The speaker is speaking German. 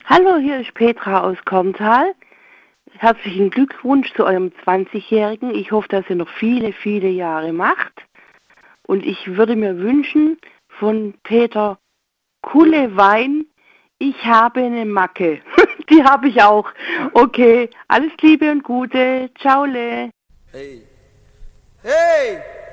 Hallo, hier ist Petra aus Korntal. Herzlichen Glückwunsch zu eurem 20-Jährigen. Ich hoffe, dass ihr noch viele, viele Jahre macht. Und ich würde mir wünschen von Peter Kullewein, ich habe eine Macke. Die habe ich auch. Okay, alles Liebe und Gute. Ciao. Hey! Hey!